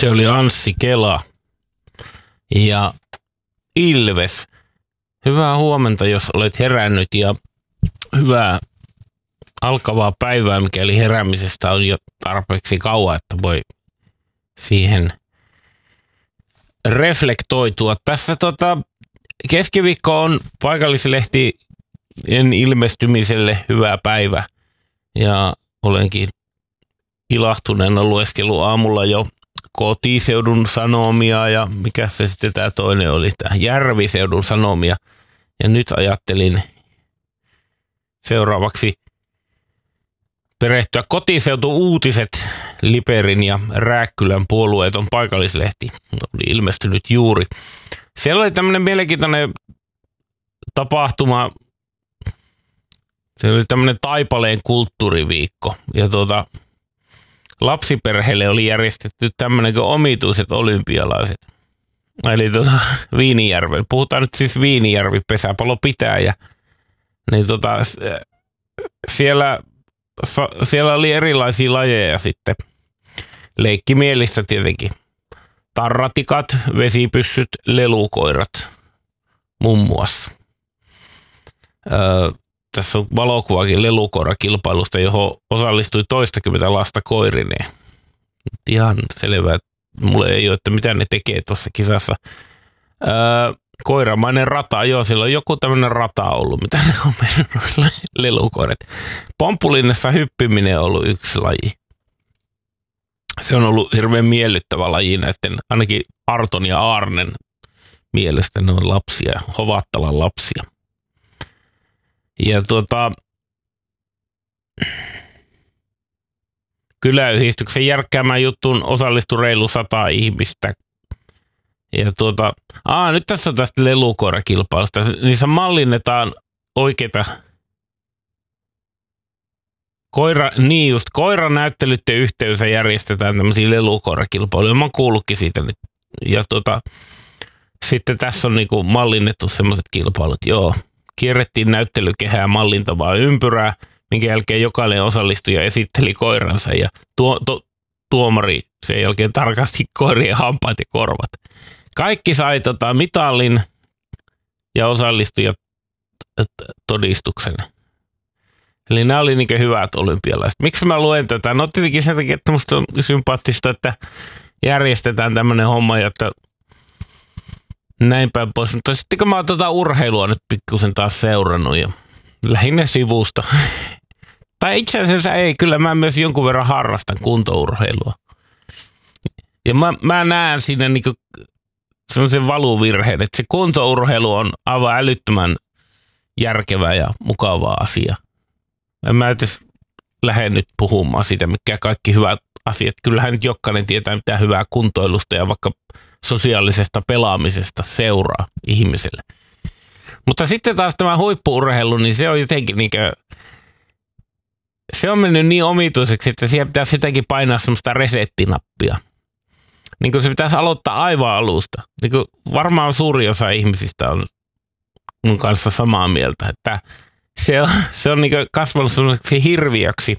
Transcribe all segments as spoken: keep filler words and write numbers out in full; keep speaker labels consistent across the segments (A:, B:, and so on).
A: Se oli Anssi Kela ja Ilves. Hyvää huomenta, jos olet herännyt, ja hyvää alkavaa päivää, mikäli heräämisestä on jo tarpeeksi kauan, että voi siihen reflektoitua. Tässä tota, keskiviikko on paikallislehtien ilmestymiselle hyvä päivä, ja olenkin ilahtuneena lueskellut aamulla jo Kotiseudun Sanomia, ja mikä se sitten tämä toinen oli, tämä Järviseudun Sanomia. Ja nyt ajattelin seuraavaksi perehtyä Kotiseutu-uutiset, Liperin ja Rääkkylän puolueeton paikallislehti. Oli ilmestynyt juuri. Siellä oli tämmöinen mielenkiintoinen tapahtuma. Se oli tämmöinen Taipaleen kulttuuriviikko. Ja tuota, lapsiperheille oli järjestetty tämmöinen kuin omituiset olympialaiset. Eli tuota Viinijärven. Puhutaan nyt siis Viinijärvi pesäpallopitäjä. Niin tota, siellä, siellä oli erilaisia lajeja sitten. Leikkimielistä tietenkin. Tarratikat, vesipyssyt, lelukoirat muun muassa. Öö, tässä on valokuvakin lelukoirakilpailusta, johon osallistui toistakymmentä lasta koirineen. Ihan selvää, että mulle ei ole, että mitä ne tekee tuossa kisassa. Öö, koiramainen rata, joo, sillä on joku tämmöinen rata ollut, mitä ne on mennyt lelukoirat. Pomppulinnassa hyppiminen on ollut yksi laji. Se on ollut hirveän miellyttävä laji näiden, ainakin Arton ja Arnen mielestä, ne on lapsia, Hovattalan lapsia. Ja tuota, kyläyhdistyksen järkkäämään juttuun osallistui reilu sata ihmistä. Ja tuota, aa, nyt tässä on tästä lelukoirakilpailusta. Niissä mallinnetaan oikeita koira, niin just koiranäyttelyiden yhteydessä järjestetään tämmöisiä lelukoirakilpailuja. Mä oon kuullutkin siitä nyt. Ja tuota, sitten tässä on niinku mallinnettu semmoiset kilpailut, joo. Kierrettiin näyttelykehää mallintavaa ympyrää, minkä jälkeen jokainen osallistuja esitteli koiransa ja tuo, to, tuomari sen jälkeen tarkasti koirien hampaat ja korvat. Kaikki sai tota, mitallin ja osallistujat todistuksen. Eli nämä oli niin hyvät olympialaiset. Miksi mä luen tätä? No tietenkin sen takia, että musta on sympaattista, että järjestetään tämmöinen homma, että näin päin pois. Mutta sitten kun mä oon tota urheilua nyt pikkusen taas seurannut ja lähinnä sivusta. Tai itse asiassa ei, kyllä mä myös jonkun verran harrastan kuntourheilua. Ja mä, mä näen siinä niinku semmoisen valuvirheen, että se kuntourheilu on aivan älyttömän järkevä ja mukava asia. En mä edes lähde nyt puhumaan siitä, mikä kaikki hyvät asiat. Kyllähän nyt jokainen tietää mitä hyvää kuntoilusta ja vaikka sosiaalisesta pelaamisesta seuraa ihmiselle. Mutta sitten taas tämä huippu-urheilu, niin se on jotenkin niinkö, se on mennyt niin omituiseksi, että siellä pitäisi jotenkin painaa semmoista resettinappia. Niin kuin se pitäisi aloittaa aivan alusta. Niin kuin varmaan suuri osa ihmisistä on mun kanssa samaa mieltä, että se on, se on niin kuin kasvanut semmoiseksi hirviöksi.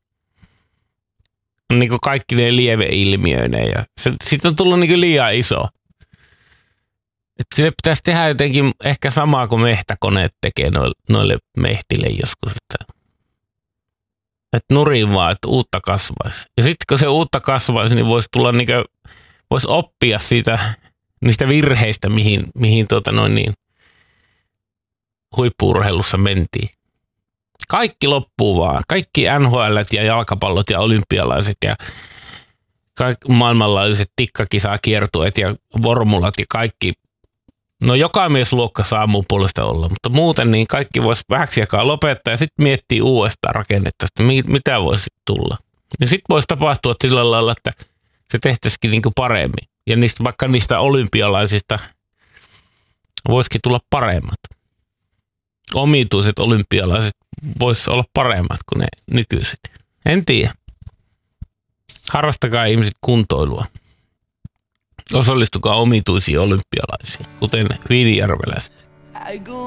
A: Niin kuin kaikki ne lieveilmiöineen ja sitten on tullut niin kuin liian iso. Että sille pitäisi tehdä jotenkin ehkä samaa kuin mehtäkoneet tekee noille, noille mehtille joskus. Että, että nurin vaan, että uutta kasvaisi. Ja sitten kun se uutta kasvaisi, niin voisi tulla niin kuin, voisi oppia siitä, niistä virheistä, mihin, mihin tuota noin niin, huippu-urheilussa mentiin. Kaikki loppuu vaan. Kaikki N H L ja jalkapallot ja olympialaiset ja kaikki maailmanlaajuiset tikkakisakiertueet ja formulat ja kaikki. No joka miesluokka saa mun puolesta olla, mutta muuten niin kaikki voisi vähäksi aikaa lopettaa ja sitten miettiä uudestaan rakennetta, että mitä voisi tulla. Niin sitten voisi tapahtua sillä lailla, että se tehtäisikin niin kuin paremmin. Ja niistä, vaikka niistä olympialaisista voisikin tulla paremmat. Omituiset olympialaiset voisi olla paremmat kuin ne nykyiset. En tiedä. Harrastakaa ihmiset kuntoilua. Osallistukaa omituisiin olympialaisiin, kuten viinijärveläiset.